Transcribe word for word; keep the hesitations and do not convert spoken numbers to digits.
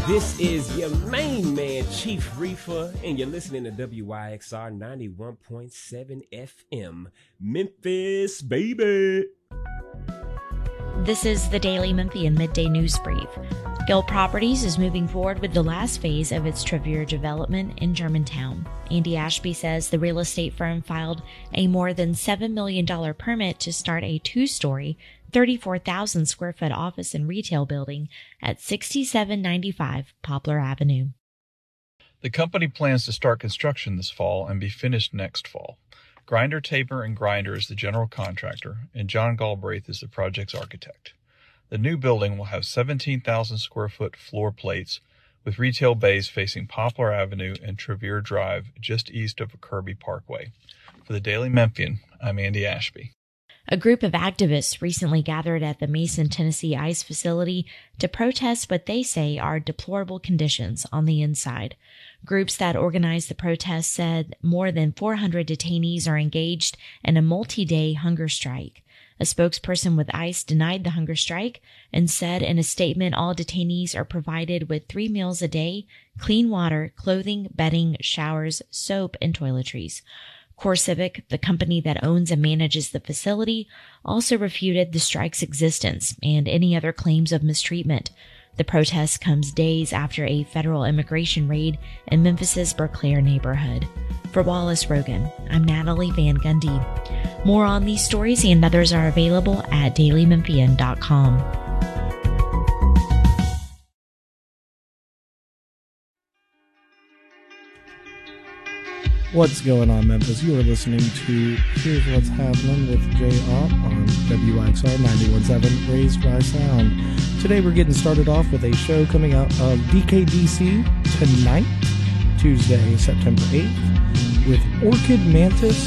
This is your main man, Chief Reefer, and you're listening to W Y X R ninety-one point seven F M, Memphis, baby. This is the Daily Memphian Midday News Brief. Gill Properties is moving forward with the last phase of its Trevere development in Germantown. Andy Ashby says the real estate firm filed a more than seven million dollars permit to start a two-story, thirty-four thousand square foot office and retail building at sixty-seven ninety-five Poplar Avenue. The company plans to start construction this fall and be finished next fall. Grinder, Tabor and Grinder is the general contractor, and John Galbraith is the project's architect. The new building will have seventeen thousand square foot floor plates with retail bays facing Poplar Avenue and Trevere Drive just east of Kirby Parkway. For the Daily Memphian, I'm Andy Ashby. A group of activists recently gathered at the Mason, Tennessee ICE facility to protest what they say are deplorable conditions on the inside. Groups that organized the protest said more than four hundred detainees are engaged in a multi-day hunger strike. A spokesperson with ICE denied the hunger strike and said in a statement all detainees are provided with three meals a day, clean water, clothing, bedding, showers, soap, and toiletries. CoreCivic, the company that owns and manages the facility, also refuted the strike's existence and any other claims of mistreatment. The protest comes days after a federal immigration raid in Memphis's Berclair neighborhood. For Wallace Rogan, I'm Natalie Van Gundy. More on these stories and others are available at daily memphian dot com. What's going on, Memphis? You are listening to Here's What's Happening with J R on W Y X R ninety-one point seven Raised by Sound. Today we're getting started off with a show coming out of D K D C tonight, Tuesday, September eighth, with Orchid Mantis